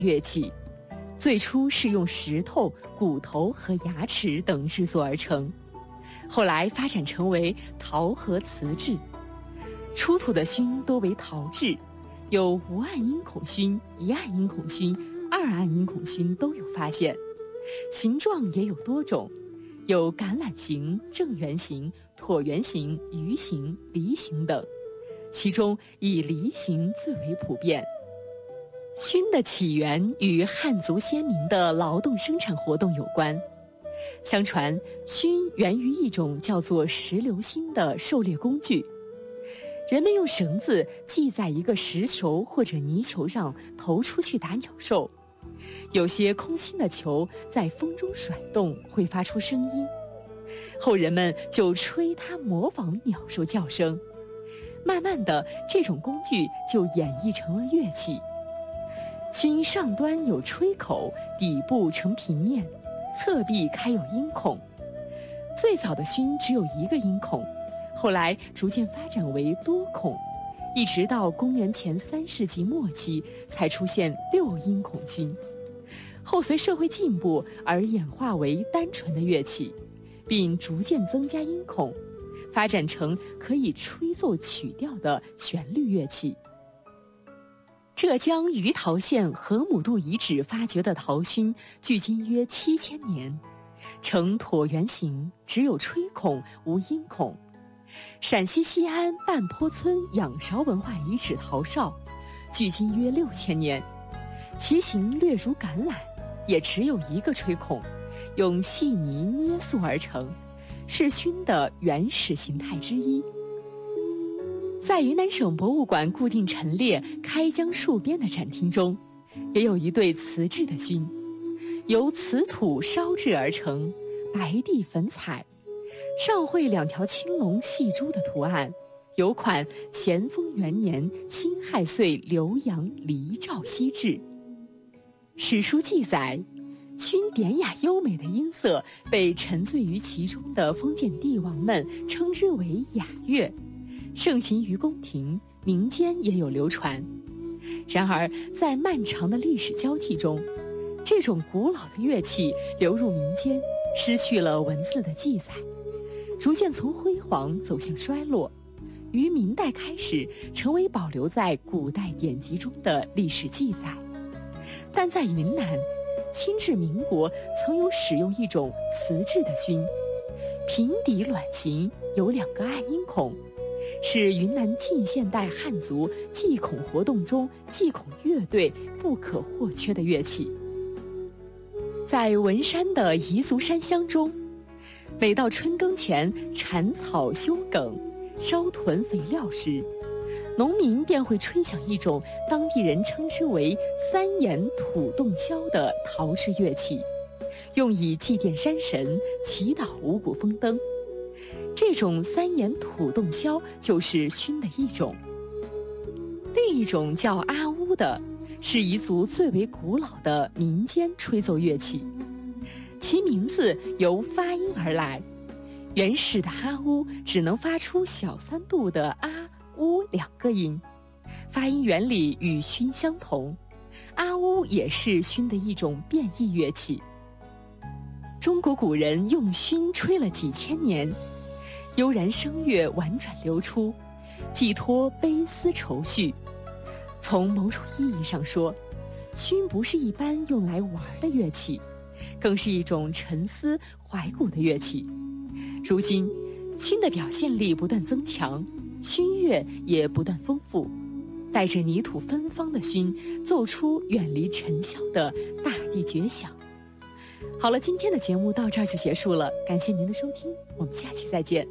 乐器，最初是用石头、骨头和牙齿等制作而成，后来发展成为陶和瓷制。出土的埙多为陶制，有无按音孔埙、一按音孔埙、二按音孔埙都有发现，形状也有多种，有橄榄形、正圆形、椭圆形、鱼形、梨形等，其中以梨形最为普遍。埙的起源与汉族先民的劳动生产活动有关。相传，埙源于一种叫做石榴心的狩猎工具。人们用绳子系在一个石球或者泥球上，投出去打鸟兽。有些空心的球在风中甩动，会发出声音。后人们就吹它模仿鸟兽叫声。慢慢的，这种工具就演绎成了乐器。埙上端有吹口，底部呈平面，侧壁开有音孔。最早的埙只有一个音孔，后来逐渐发展为多孔，一直到公元前3世纪末期才出现6音孔埙。后随社会进步而演化为单纯的乐器，并逐渐增加音孔，发展成可以吹奏曲调的旋律乐器。浙江余陶县河姆渡遗址发掘的陶埙距今约7000年，呈椭圆形，只有吹孔无音孔。陕西西安半坡村仰韶文化遗址陶哨，距今约6000年，其形略如橄榄，也只有一个吹孔，用细泥捏塑而成，是埙的原始形态之一。在云南省博物馆固定陈列开江戍边的展厅中，也有一对瓷制的埙，由瓷土烧制而成，白地粉彩，上绘2条青龙戏珠的图案，有款咸丰元年辛亥岁浏阳黎照锡制。史书记载，埙典雅优美的音色被沉醉于其中的封建帝王们称之为雅乐，盛行于宫廷，民间也有流传。然而在漫长的历史交替中，这种古老的乐器流入民间，失去了文字的记载，逐渐从辉煌走向衰落，于明代开始成为保留在古代典籍中的历史记载。但在云南，清至民国曾有使用一种瓷制的埙，平底卵形，有2个按音孔，是云南近现代汉族祭孔活动中祭孔乐队不可或缺的乐器。在文山的彝族山乡中，每到春耕前铲草修埂、烧囤肥料时，农民便会吹响一种当地人称之为3眼土洞箫的陶制乐器，用以祭奠山神，祈祷五谷丰登。这种3眼土洞箫就是埙的一种。另一种叫阿乌的，是彝族最为古老的民间吹奏乐器，其名字由发音而来。原始的阿乌只能发出小3度的阿、乌2个音，发音原理与埙相同。阿乌也是埙的一种变异乐器。中国古人用埙吹了几千年，悠然声乐婉转流出，寄托悲思愁绪。从某种意义上说，埙不是一般用来玩的乐器，更是一种沉思怀古的乐器。如今，埙的表现力不断增强，埙乐也不断丰富，带着泥土芬芳的埙，奏出远离尘嚣的大地绝响。好了，今天的节目到这儿就结束了，感谢您的收听，我们下期再见。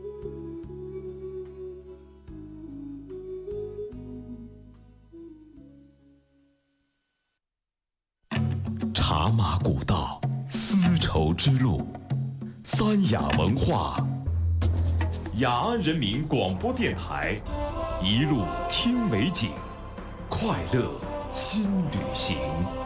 茶马古道，丝绸之路，三雅文化。雅安人民广播电台，一路听美景，快乐新旅行。